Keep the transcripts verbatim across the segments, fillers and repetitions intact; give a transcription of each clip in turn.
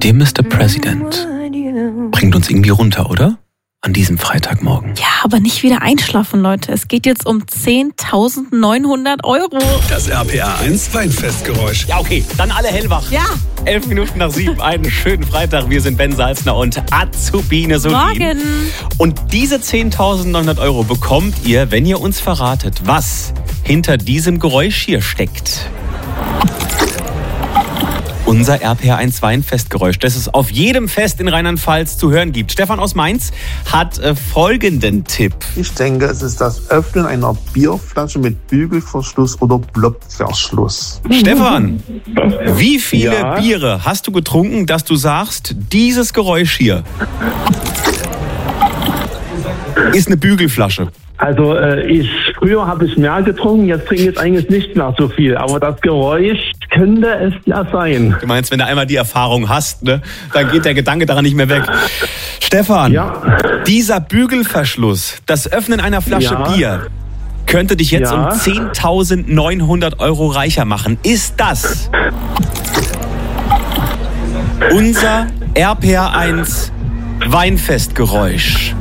Dear Mister President bringt uns irgendwie runter, oder? An diesem Freitagmorgen. Ja, aber nicht wieder einschlafen, Leute. Es geht jetzt um zehntausendneunhundert Euro. Das R P R eins Weinfestgeräusch. Ja, okay, dann alle hellwach. Ja. Elf Minuten nach sieben, einen schönen Freitag. Wir sind Ben Salzner und Azubine Solin. Morgen. Und diese zehntausendneunhundert Euro bekommt ihr, wenn ihr uns verratet, was hinter diesem Geräusch hier steckt. Unser R P R eins Weinfestgeräusch, das es auf jedem Fest in Rheinland-Pfalz zu hören gibt. Stefan aus Mainz hat äh, folgenden Tipp. Ich denke, es ist das Öffnen einer Bierflasche mit Bügelverschluss oder Plopverschluss. Stefan, wie viele Ja? Biere hast du getrunken, dass du sagst, dieses Geräusch hier ist eine Bügelflasche? Also äh, ich früher habe ich mehr getrunken, jetzt trinke ich jetzt eigentlich nicht mehr so viel. Aber das Geräusch könnte es ja sein. Du meinst, wenn du einmal die Erfahrung hast, ne, dann geht der Gedanke daran nicht mehr weg. Stefan, Ja. dieser Bügelverschluss, das Öffnen einer Flasche Ja. Bier, könnte dich jetzt Ja. um zehntausendneunhundert Euro reicher machen. Ist das unser R P R eins Weinfestgeräusch?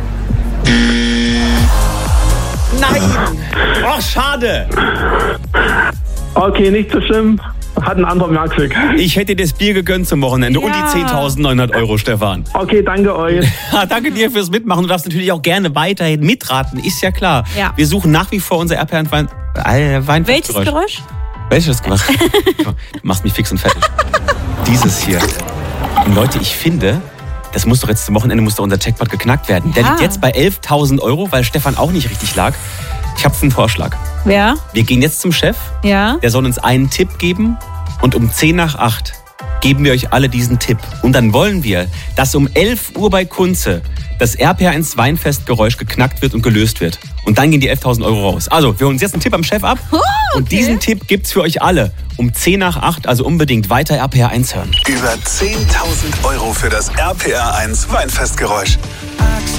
Nein! Oh, schade! Okay, nicht so schlimm. Hat ein anderer mehr Glück. Ich hätte dir das Bier gegönnt zum Wochenende und die Ja. zehntausendneunhundert Euro, Stefan. Okay, danke euch. Ja, danke dir fürs Mitmachen. Du darfst natürlich auch gerne weiterhin mitraten, ist ja klar. Ja. Wir suchen nach wie vor unser R P R Wein, äh, Weinfestgeräusch. Welches Geräusch? Welches gemacht? Du machst mich fix und fertig. Dieses hier. Und Leute, ich finde, das muss doch jetzt zum Wochenende muss doch unser Jackpot geknackt werden. Der Ja. liegt jetzt bei elftausend Euro, weil Stefan auch nicht richtig lag. Ich habe einen Vorschlag. Wer? Wir gehen jetzt zum Chef. Ja. Der soll uns einen Tipp geben und um zehn nach acht geben wir euch alle diesen Tipp. Und dann wollen wir, dass um elf Uhr bei Kunze das R P R eins Weinfestgeräusch geknackt wird und gelöst wird. Und dann gehen die elftausend Euro raus. Also, wir holen uns jetzt einen Tipp am Chef ab. Oh, okay. Und diesen Tipp gibt's für euch alle um zehn nach acht, also unbedingt weiter R P R eins hören. Über zehntausend Euro für das R P R eins Weinfestgeräusch.